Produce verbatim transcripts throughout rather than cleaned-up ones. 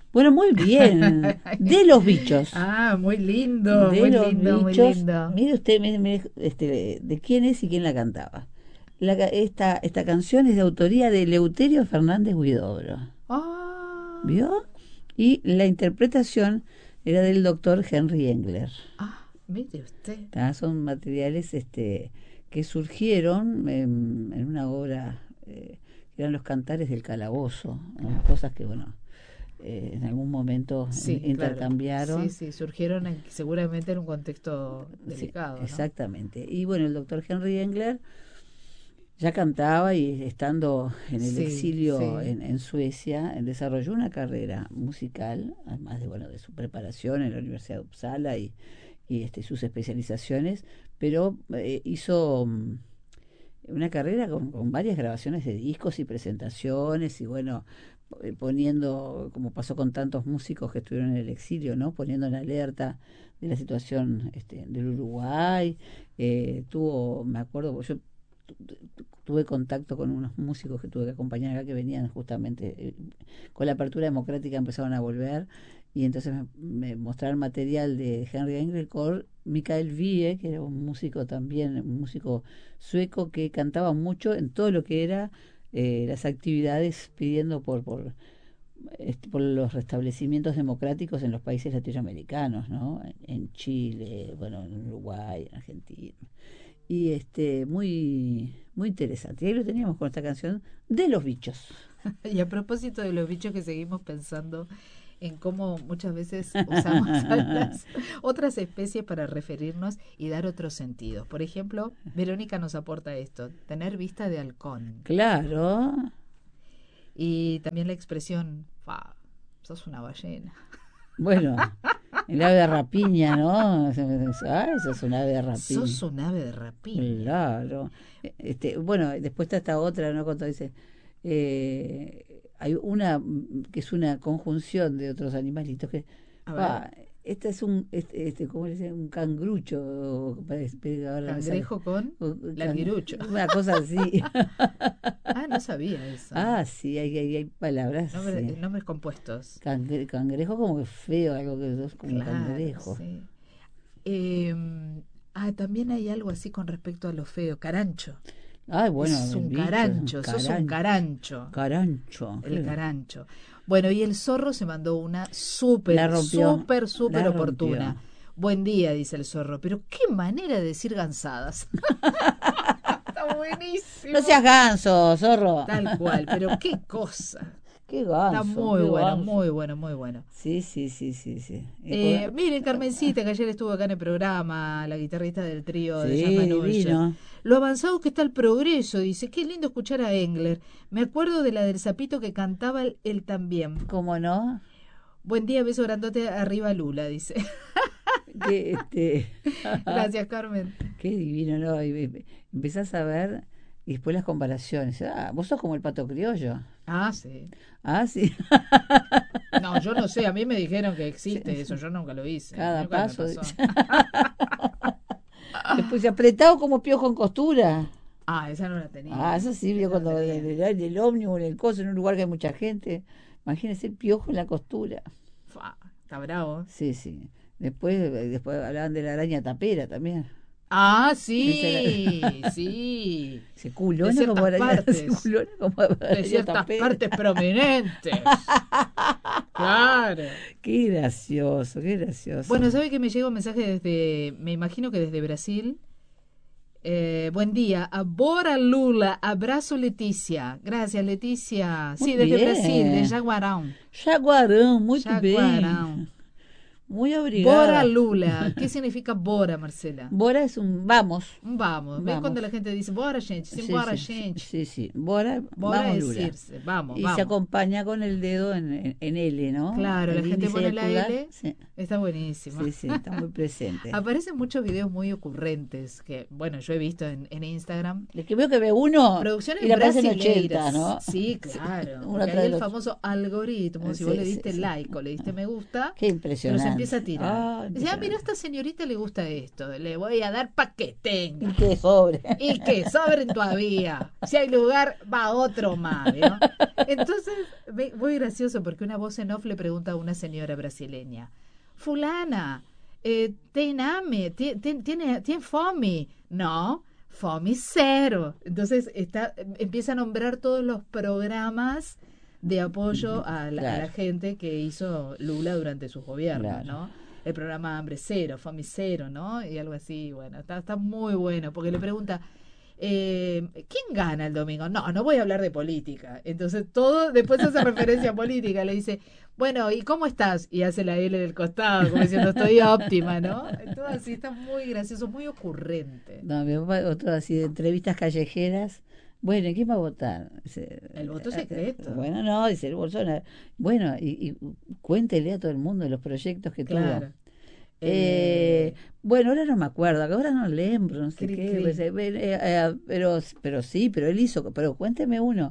Bueno, muy bien. De los bichos. Ah, muy lindo, De muy los lindo, muy bichos. lindo. Mire usted, mire, mire, este, de quién es y quién la cantaba. La, ca- esta, esta canción es de autoría de Eleuterio Fernández Huidobro. Ah, ¿Vio? Y la interpretación era del doctor Henry Engler. ah, mire usted. ¿Tá? Son materiales este, que surgieron en, en una obra eh, que eran los cantares del calabozo, ¿no? Cosas que, bueno, eh, en algún momento in- Sí, claro. Sí, intercambiaron. sí, surgieron en- seguramente en un contexto Sí, delicado, ¿no? exactamente. Y bueno, el doctor Henry Engler ya cantaba y estando en el Sí, exilio sí. en, en Suecia, desarrolló una carrera musical, además de bueno de su preparación en la Universidad de Uppsala y, y este, sus especializaciones, pero eh, hizo mm, una carrera con, con varias grabaciones de discos y presentaciones y bueno, eh, poniendo, como pasó con tantos músicos que estuvieron en el exilio, ¿no? Poniendo en alerta de la situación este, del Uruguay. Eh, tuvo, me acuerdo, yo tu- tu- tuve contacto con unos músicos que tuve que acompañar acá que venían justamente eh, con la apertura democrática empezaron a volver y entonces me, me mostraron material de Henry Engel con Mikael Wiehe, que era un músico también, un músico sueco que cantaba mucho en todo lo que era eh, las actividades pidiendo por, por, este, por los restablecimientos democráticos en los países latinoamericanos, ¿no? En, en Chile, bueno, en Uruguay, en Argentina. Y este, muy, muy interesante. Y ahí lo teníamos con esta canción de los bichos. Y a propósito de los bichos que seguimos pensando en cómo muchas veces usamos a las otras especies para referirnos y dar otros sentidos. Por ejemplo, Verónica nos aporta esto, tener vista de halcón. Claro. Y también la expresión, fa, sos una ballena. Bueno, el ave de rapiña, ¿no? Ah, eso es un ave de rapiña. Sos un ave de rapiña. Claro. Este, bueno, después está esta otra, ¿no? Cuando dice, eh, hay una mm, que es una conjunción de otros animalitos que, A ver, pa, este es un, este, este, ¿cómo le dicen? Un cangrucho, parece, pero ahora no me sale. cangrejo con O- o can- larguirucho. Una cosa así. Ah, no sabía eso. Ah, sí, hay, hay, hay palabras Nombre- así. nombres compuestos. Cangre- cangrejo como que feo, algo que es como Claro, cangrejo. sí. Eh, ah, también hay algo así con respecto a lo feo, carancho. Ay, bueno, Es el un bicho, carancho, sos un carancho. carancho. El ¿Qué? carancho. Bueno, y el zorro se mandó una La súper, rompió, súper, súper la oportuna. rompió. Buen día, dice el zorro, pero qué manera de decir gansadas. Está buenísimo. No seas ganso, zorro. Tal cual, pero qué cosa. Qué Está ganso, muy qué bueno, ganso. muy bueno, muy bueno. Sí, sí, sí, sí, sí. Y Eh, con- miren, Carmencita, que ayer estuvo acá en el programa, la guitarrista del trío de Jazz Sí, Manouche. divino. Lo avanzado que está el progreso, dice. Qué lindo escuchar a Engler. Me acuerdo de la del sapito que cantaba él, él también. ¿Cómo no? Buen día, beso grandote arriba Lula, dice. Que, este, Gracias, Carmen. qué divino, ¿no? Y, y- empezás a ver y después las comparaciones. Ah, vos sos como el pato criollo. Ah, sí. Ah, sí. No, yo no sé, a mí me dijeron que Sí, existe sí. eso, yo nunca lo hice. Cada Nunca me paso. pasó. Después apretado como piojo en costura. Ah, esa no la tenía. Ah, eso sí, vio Esa no cuando la en tenía. el, en el ómnibus, en el coso, en un lugar que hay mucha gente. Imagínese el piojo en la costura. Fa, está bravo. Sí, sí. Después, después hablaban de la araña tapera también. Ah, Esa sí, era- sí. Se De culona ciertas como araña, se partes. culona como De araña ciertas tapera. partes prominentes. Claro. Qué gracioso, qué gracioso. Bueno, ¿sabe que me llega un mensaje desde, me imagino que desde Brasil? Eh, buen día, a Bora Lula, abrazo Leticia. Gracias, Leticia. Muy Sí, desde bien. Brasil, de Jaguarão. Jaguarão, muito Jaguarão. bem. Muy Bora obrigada. Lula. ¿Qué significa Bora, Marcela? Bora es un vamos. Vamos. ¿Ves Vamos. cuando la gente dice Bora, gente? Sí, Sim, bora, sí, gente. sí, sí. Bora, Bora vamos es Lula. irse. Vamos, Y vamos. se acompaña con el dedo en, en, en L, ¿no? Claro, la El gente índice y pone el la pulgar. L. Sí, Está buenísimo. sí, sí, está muy presente. Aparecen muchos videos muy ocurrentes que, bueno, yo he visto en, en Instagram. El que veo que ve uno Producciones y le aparecen brasileiras. ochenta, ¿no? Sí, claro. Uno porque atrás hay del el otro. famoso algoritmo. Si Sí, vos le sí, diste sí. like o le diste me gusta, Qué te los impresionante. empieza a tirar. Ah, Dice, ah, mira, a esta señorita le gusta esto, le voy a dar para que tenga. Y que sobre. Y que sobren todavía. Si hay lugar, va otro más, ¿no? Entonces, muy gracioso, porque una voz en off le pregunta a una señora brasileña, fulana, eh, ¿ten hambre? ¿Tien- tien- ¿Tiene, ¿Tiene fome? No, fome cero. Entonces, está, empieza a nombrar todos los programas de apoyo a la, Claro. a la gente que hizo Lula durante sus gobiernos, Claro. ¿no? El programa Hambre Cero, Fome Cero, ¿no? Y algo así, bueno, está, está muy bueno, porque le pregunta, eh, ¿quién gana el domingo? No, no voy a hablar de política. Entonces todo después hace referencia a política, le dice, bueno, ¿y cómo estás? Y hace la L del costado, como diciendo, estoy óptima, ¿no? Todo así, está muy gracioso, muy ocurrente. No, mi papá, otro así de entrevistas callejeras. Bueno, ¿y quién va a votar? Dice, El voto eh, secreto. Bueno, no, dice el Bolsonaro. Bueno, y, y cuéntele a todo el mundo de los proyectos que Claro. tuvo. Eh, bueno, ahora no me acuerdo, ahora no lembro, no sé Cri, qué, cri. pues, eh, eh, eh, pero, pero sí, pero él hizo, pero cuénteme uno.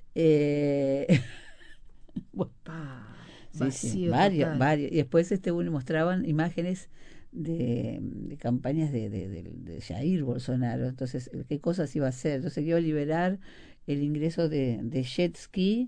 Eh, bueno, Pa, sí, sí, vacío varios, total. varios. Y después este uno mostraban imágenes de, de campañas de, de, de, de Jair Bolsonaro. Entonces, ¿qué cosas iba a hacer? Entonces, iba a liberar el ingreso de, de jet ski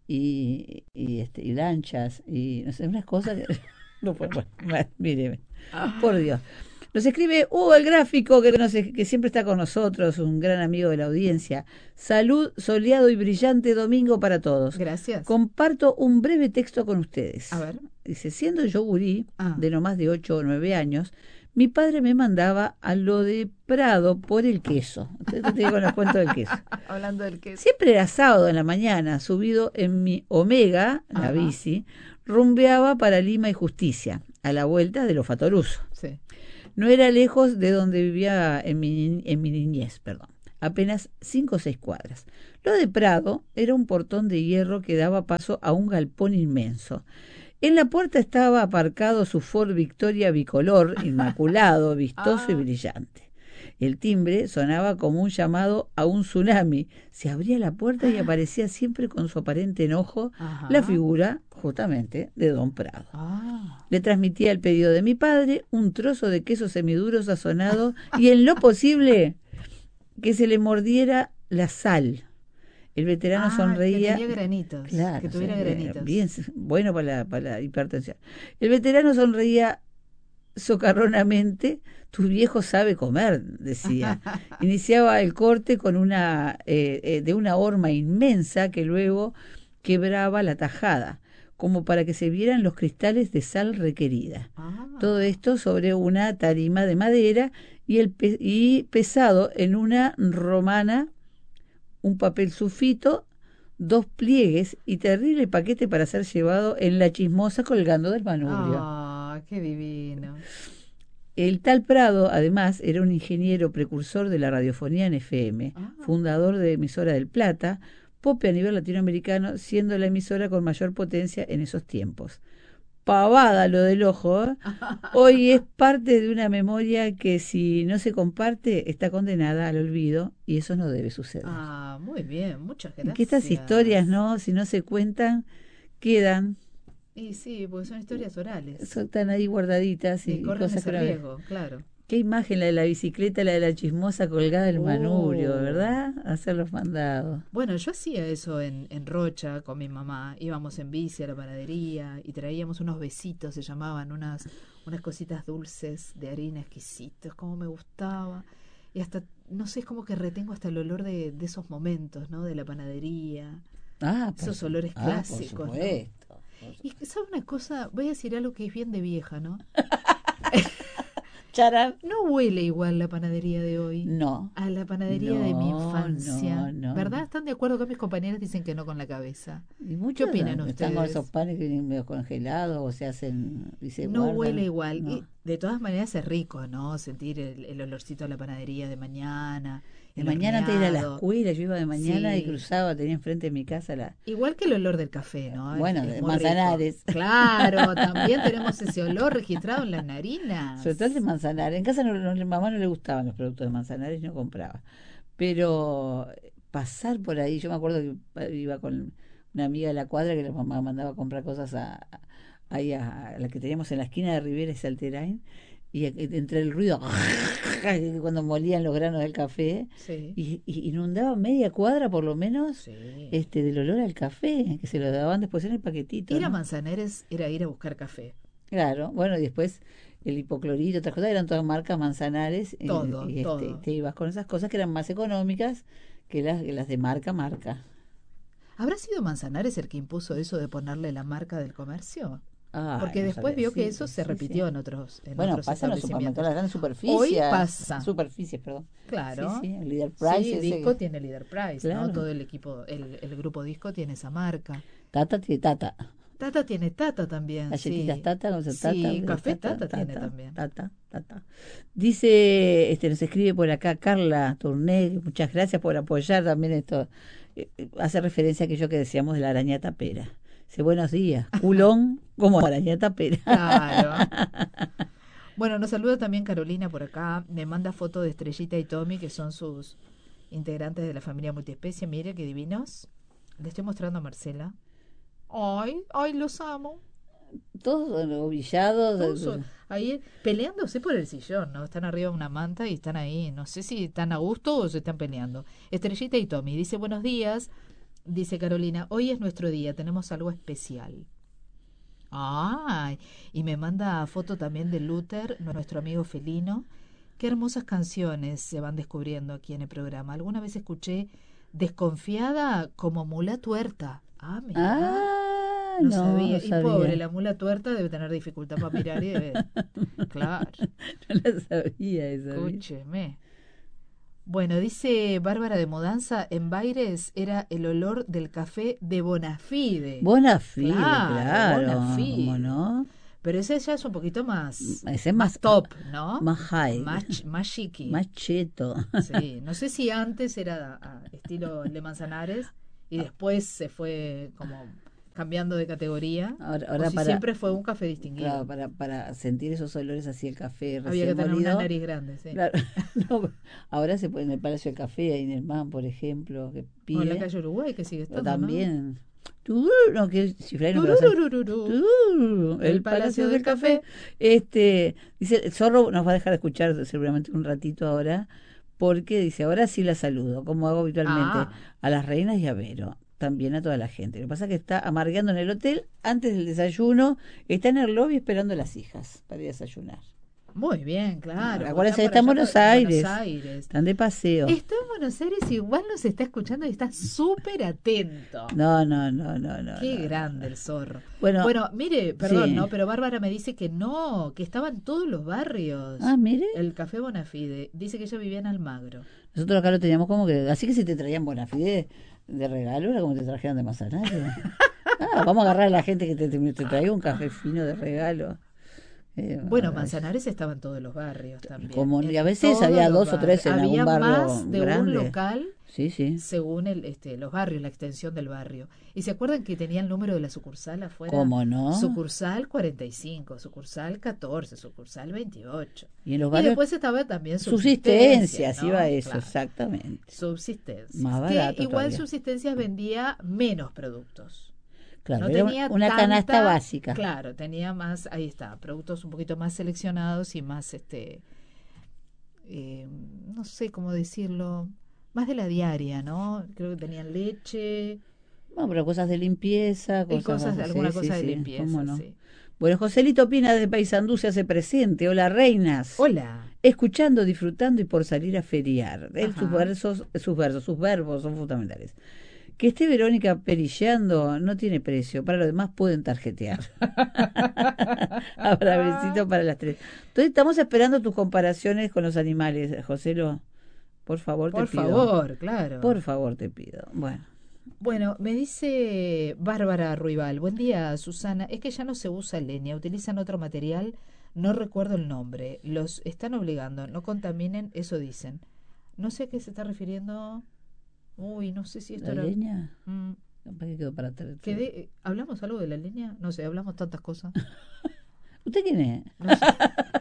y, y, este, y lanchas y no sé, unas cosas que no fue bueno, bueno, mire, por Dios. Nos escribe Hugo el Gráfico, que, nos, que siempre está con nosotros, un gran amigo de la audiencia. Salud, soleado y brillante domingo para todos. Gracias. Comparto un breve texto con ustedes. A ver. Dice, siendo yo gurí, Ah. de no más de ocho o nueve años, mi padre me mandaba a lo de Prado por el queso. Entonces te digo los cuentos del queso. Hablando del queso. Siempre era sábado en la mañana, subido en mi Omega, la Ajá. bici, rumbeaba para Lima y Justicia, a la vuelta de los Fatoruso. Sí. No era lejos de donde vivía en mi, en mi niñez, perdón, apenas cinco o seis cuadras. Lo de Prado era un portón de hierro que daba paso a un galpón inmenso. En la puerta estaba aparcado su Ford Victoria bicolor, inmaculado, vistoso Ah. y brillante. El timbre sonaba como un llamado a un tsunami. Se abría la puerta y aparecía siempre con su aparente enojo Ajá. la figura, justamente, de don Prado. Ah. Le transmitía el pedido de mi padre, un trozo de queso semiduro sazonado y en lo posible que se le mordiera la sal. El veterano Ah, sonreía. que tenía granitos. Claro, que tuviera sí, granitos. bien, bueno para la, para la hipertensión. El veterano sonreía socarronamente. Tu viejo sabe comer, decía. Iniciaba el corte con una eh, eh, de una horma inmensa que luego quebraba la tajada, como para que se vieran los cristales de sal requerida. Ah. Todo esto sobre una tarima de madera y, el pe y pesado en una romana, un papel sulfito, dos pliegues y terrible paquete para ser llevado en la chismosa colgando del manubrio. Ah, qué divino. El tal Prado, además, era un ingeniero precursor de la radiofonía en F M, Ah. fundador de Emisora del Plata, Pope a nivel latinoamericano, siendo la emisora con mayor potencia en esos tiempos. Pavada lo del ojo, ¿eh? Hoy es parte de una memoria que si no se comparte está condenada al olvido y eso no debe suceder. Ah, muy bien, muchas gracias. Que estas historias, ¿no? Si no se cuentan, quedan, Y sí, porque son historias orales. están ahí guardaditas y, Y y corren cosas ese que no- riesgo, claro. Qué imagen la de la bicicleta, la de la chismosa colgada del Oh. manubrio, ¿verdad? Hacer los mandados. Bueno, yo hacía eso en, en Rocha con mi mamá. Íbamos en bici a la panadería y traíamos unos besitos, se llamaban, unas, unas cositas dulces de harina exquisitos, como me gustaba. Y hasta, no sé, es como que retengo hasta el olor de, de esos momentos, ¿no? De la panadería. Ah, por Esos su- olores ah, clásicos, por ¿no? supuesto. por su- Y ¿sabe una cosa? Voy a decir algo que es bien de vieja, ¿no? Charán. No huele igual la panadería de hoy No. a la panadería de mi No, infancia. no, no, ¿Verdad? no. ¿Están de acuerdo que mis compañeras dicen que no con la cabeza? Y muchos opinan están con ustedes? esos panes que vienen medio congelados o se hacen y se No guardan. huele igual. No. Y de todas maneras es rico, ¿no? Sentir el, el olorcito de la panadería de mañana. De el mañana antes de ir a la horneado. escuela, yo iba de mañana Sí. y cruzaba, tenía enfrente de mi casa la... Igual que el olor del café, ¿no? Es- Bueno, es de muy Manzanares. rico. Claro, también tenemos ese olor registrado en las narinas. Sobre todo el de Manzanares. En casa no, no, a mamá no le gustaban los productos de Manzanares, no compraba. Pero pasar por ahí, yo me acuerdo que iba con una amiga de la cuadra que la mamá mandaba a comprar cosas a, ahí a, a la que teníamos en la esquina de Rivera y Salterain, y a- entre el ruido cuando molían los granos del café, Sí, y, y inundaba media cuadra por lo menos, sí. este del olor al café, que se lo daban después en el paquetito, Ir a ¿no? Manzanares era ir a buscar café. Claro, bueno, y después el hipoclorito, otras cosas, eran todas marcas Manzanares, y, Todo, y, este, todo. te ibas con esas cosas que eran más económicas que las, que las de marca, marca. ¿Habrá sido Manzanares el que impuso eso de ponerle la marca del comercio? Ah, Porque no después sabía, vio que sí, eso se sí, repitió sí. en otros, en Bueno, otros pasa en los supermercados, establecimientos. las grandes Hoy superficies, pasa, superficies, perdón. Sí, claro. sí, el líder Sí, price ese, Disco tiene Leader Price, ¿no? claro. Todo el equipo, el, el grupo Disco tiene esa marca. Tata tiene tata. Tata tiene Tata también, Galletitas sí. tata, cosa tata, Sí, de Café tata, Tata tiene tata, también. tata, tata. Dice, este, nos escribe por acá Carla Tourné, que muchas gracias por apoyar también esto. Eh, eh, hace referencia a aquello que decíamos de la araña tapera. Dice, buenos días, culón como araña tapera. Claro. Bueno, nos saluda también Carolina por acá. Me manda foto de Estrellita y Tommy, que son sus integrantes de la familia multiespecie. Mire qué divinos. Le estoy mostrando a Marcela. Ay, ay, los amo. Todos ovillados. Todos son ahí peleándose por el sillón, ¿no? Están arriba de una manta y están ahí. No sé si están a gusto o se están peleando. Estrellita y Tommy. Dice, buenos días. Dice Carolina, hoy es nuestro día. Tenemos algo especial. Ay, y me manda foto también de Luther, nuestro amigo felino. Qué hermosas canciones se van descubriendo aquí en el programa. Alguna vez escuché Desconfiada como mula tuerta. Ah, mira, Ah, no no, sabía. no Y pobre, sabía. la mula tuerta debe tener dificultad para mirar y debe... Claro, No la sabía esa, ¿viste? escúcheme. Bueno, dice Bárbara de Modanza, en Baires era el olor del café de Bonafide. Bonafide, Claro, claro, ¿cómo Bonafide. no? Pero ese ya es un poquito más, Ese es más más, top, ¿no? más high, Más, ch- más chiqui. más cheto. Sí, no sé si antes era ah, estilo el de Manzanares y después se fue como cambiando de categoría, Ahora, o ahora si para, siempre fue un café claro, distinguido. para, para sentir esos olores así el café Había que recién tener una molido, nariz grande, sí. claro, no, ahora se puede en el Palacio del Café, ahí en el M A M, por ejemplo, que O en la pide, calle Uruguay, que sigue pero estando, ¿no? también, turú, no, que cifrar no que va a ser, Turururururu, turú, el el Palacio Palacio del del Café, Café. este, dice, el zorro nos va a dejar de escuchar seguramente un ratito ahora, porque dice, ahora sí la saludo, como hago habitualmente, Ah, a las reinas y a Vero, también a toda la gente. Lo que pasa es que está amargando en el hotel antes del desayuno, está en el lobby esperando a las hijas para ir a desayunar. muy bien, claro, Ahora, porque está acuérdense que por está en allá, Buenos por en Buenos Aires, Aires. están de paseo. Está en Buenos Aires, igual nos está escuchando y está súper atento. No, no, no, no, no. Qué no, no, grande no. el zorro. Bueno, Bueno, mire, perdón, sí. ¿no? Pero Bárbara me dice que no, que estaba en todos los barrios. Ah, mire, El Café Bonafide. Dice que ella vivía en Almagro. nosotros acá lo teníamos como que, así que si te traían Bonafide de regalo, era como te trajeran de Manzanares. Ah, vamos a agarrar a la gente que te, te, te traiga un café fino de regalo. Eh, Bueno, ay, Manzanares estaba en todos los barrios también. como, y En a veces todos había los dos o barrios. tres en Había algún barrio más de un grande. local Sí, sí. según el, este, los barrios, la extensión del barrio. ¿Y se acuerdan que tenía el número de la sucursal afuera? ¿Cómo no? Sucursal cuarenta y cinco, sucursal catorce, sucursal veintiocho. Y en los Y barrios, después estaba también subsistencias, subsistencias, ¿no? iba eso, Claro, exactamente. subsistencias. Más Que barato igual todavía. subsistencias vendía menos productos. Claro, No era un- tenía una tanta, canasta básica. claro, tenía más, ahí está, productos un poquito más seleccionados y más, este, eh, no sé cómo decirlo, más de la diaria, ¿no? Creo que tenían leche Bueno, pero cosas de limpieza, y cosas, cosas, sí, alguna sí, cosa de sí, limpieza, cómo no. sí. Bueno, Joselito Pina de Paysandú se hace presente. Hola, reinas. Hola. Escuchando, disfrutando y por salir a feriar. Él, sus Ajá. versos, sus versos, sus verbos son fundamentales. Que esté Verónica perilleando no tiene precio. Para lo demás pueden tarjetear. Abracito para las tres. Entonces estamos esperando tus comparaciones con los animales, Joselo. Por favor, Por te pido. favor, claro. Por favor, te pido. Bueno. Bueno, me dice Bárbara Ruibal, buen día Susana, es que ya no se usa leña, utilizan otro material, no recuerdo el nombre, los están obligando, no contaminen, eso dicen. No sé a qué se está refiriendo. Uy, no sé si esto ¿La era... leña? Mm, Capaz que quedó para atrás. quedé- ¿Hablamos algo de la leña? No sé, hablamos tantas cosas. ¿Usted quién es? No sé.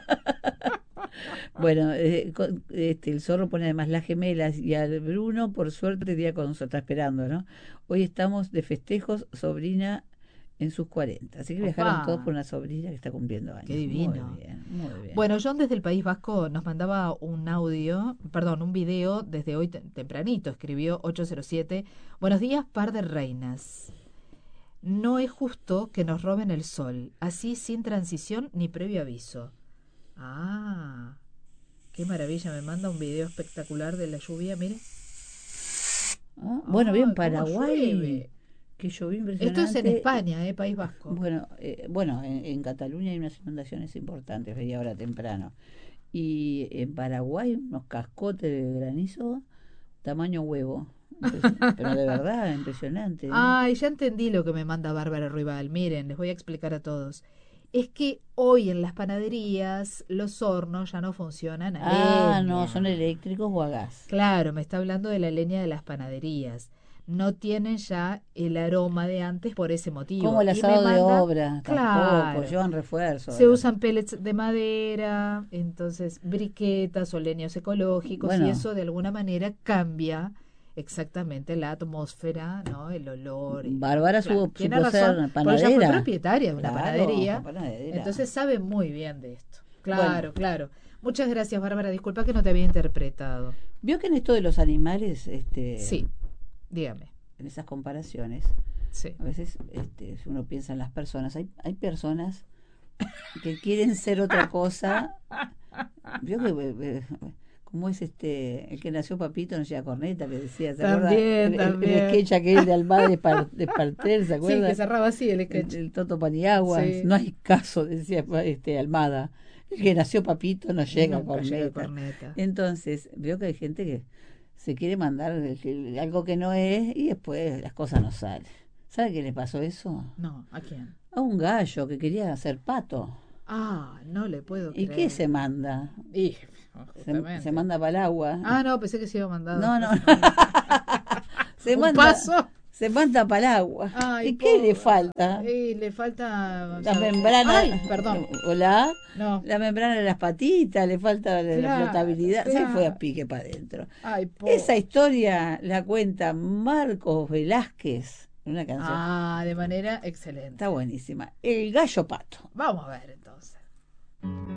Bueno, eh, con- este, el zorro pone además las gemelas y al Bruno, por suerte, día con está esperando, ¿no? Hoy estamos de festejos, sobrina en sus cuarenta. Así que Opa. viajaron todos por una sobrina que está cumpliendo años. Qué divino. Muy bien, muy bien. Bueno, John desde el País Vasco nos mandaba un audio, perdón, un video desde hoy te- tempranito, escribió ocho cero siete. Buenos días, par de reinas. No es justo que nos roben el sol, así sin transición ni previo aviso. Ah, qué maravilla, me manda un video espectacular de la lluvia, mire. Ah, bueno, bien, Ay, cómo Paraguay, llueve. que llovió Esto impresionante. es en España, ¿eh? País Vasco. Bueno, eh, bueno, en, en Cataluña hay unas inundaciones importantes, veía ahora temprano. Y en Paraguay unos cascotes de granizo tamaño huevo. Impresi- Pero de verdad, impresionante. ¿eh? Ay, ya entendí lo que me manda Bárbara Ruibal. Miren, les voy a explicar a todos. Es que hoy en las panaderías los hornos ya no funcionan a Ah, leña. no, son eléctricos o a gas. Claro, me está hablando de la leña de las panaderías. No tienen ya el aroma de antes por ese motivo. Como el Y me asado de manda- obra, Claro. tampoco, llevan refuerzo. Se usan pellets de madera, entonces briquetas o leños ecológicos, Bueno. y eso de alguna manera cambia exactamente la atmósfera, ¿no? El olor. y- Bárbara Claro, supo, tiene supo ser razón, porque ella fue panadera. propietaria de una Claro, panadería, fue panadera. entonces sabe muy bien de esto. Claro, Bueno. claro. Muchas gracias, Bárbara. Disculpa que no te había interpretado. Vio que en esto de los animales, este, Sí, dígame. en esas comparaciones, Sí. a veces este, si uno piensa en las personas, hay, hay personas que quieren ser otra cosa. Vio que eh, eh, como es este el que nació Papito no lleva corneta, que decía, ¿se acuerda? También, El, el- también. el sketch aquel de Almada de, Par- de Parter, ¿se Sí, acuerda? que cerraba así el el, sketch. el Toto Paniagua, Sí. no hay caso, decía este Almada. El que nació Papito no llega Nunca corneta. llega corneta. Entonces, veo que hay gente que se quiere mandar el- el- algo que no es y después las cosas no salen. ¿Sabe qué le pasó eso? No, ¿a quién? A un gallo que quería hacer pato. Ah, no le puedo ¿Y creer. qué se manda? Y, Se, justamente. se manda para el agua. Ah, no, pensé que se iba mandado. No, no. se Un manda, paso. se manda para el agua. Ay, ¿Y qué pobre. le falta? Y le falta... La membrana. Ay, perdón. Hola. No. La membrana de las patitas, le falta la, la Claro, flotabilidad. Se claro. fue a pique para adentro. Ay, pobre. Esa historia la cuenta Marcos Velázquez en una canción. Ah, de manera excelente. Está buenísima. El gallo pato. Vamos a ver entonces.